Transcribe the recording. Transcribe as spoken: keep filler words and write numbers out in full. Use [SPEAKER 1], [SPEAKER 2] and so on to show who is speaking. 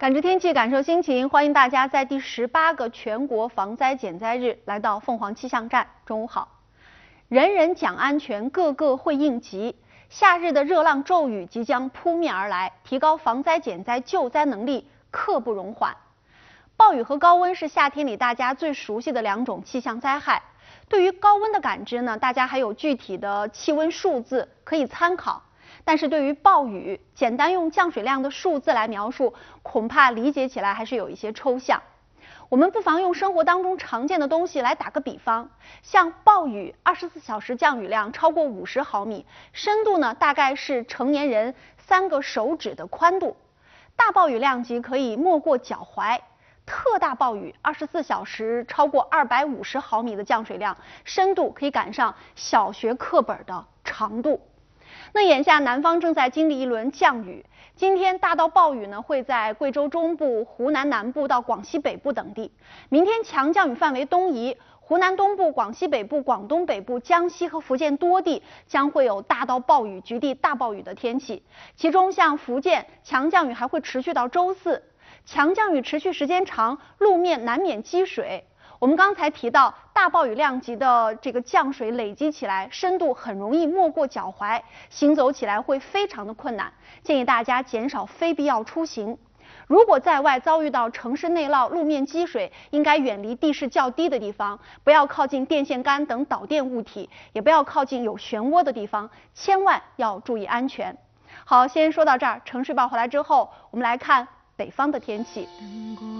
[SPEAKER 1] 感知天气，感受心情，欢迎大家在第十八个全国防灾减灾日来到凤凰气象站。中午好，人人讲安全，个个会应急。夏日的热浪骤雨即将扑面而来，提高防灾减灾救灾能力刻不容缓。暴雨和高温是夏天里大家最熟悉的两种气象灾害。对于高温的感知呢，大家还有具体的气温数字可以参考。但是对于暴雨，简单用降水量的数字来描述，恐怕理解起来还是有一些抽象。我们不妨用生活当中常见的东西来打个比方，像暴雨，二十四小时降雨量超过五十毫米，深度呢大概是成年人三个手指的宽度。大暴雨量级可以没过脚踝。特大暴雨，二十四小时超过二百五十毫米的降水量，深度可以赶上小学课本的长度。那眼下南方正在经历一轮降雨，今天大到暴雨呢会在贵州中部、湖南南部到广西北部等地，明天强降雨范围东移，湖南东部、广西北部、广东北部、江西和福建多地将会有大到暴雨、局地大暴雨的天气，其中像福建强降雨还会持续到周四。强降雨持续时间长，路面难免积水。我们刚才提到，大暴雨量级的这个降水累积起来，深度很容易没过脚踝，行走起来会非常的困难。建议大家减少非必要出行。如果在外遭遇到城市内涝、路面积水，应该远离地势较低的地方，不要靠近电线杆等导电物体，也不要靠近有漩涡的地方，千万要注意安全。好，先说到这儿。城市报回来之后，我们来看北方的天气。